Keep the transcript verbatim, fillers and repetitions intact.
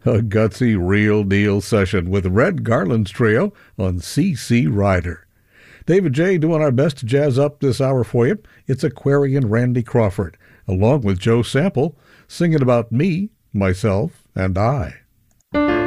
A gutsy, real-deal session with Red Garland's trio on C C Rider. David J. doing our best to jazz up this hour for you. It's Aquarian Randy Crawford, along with Joe Sample, singing about me, myself, and I.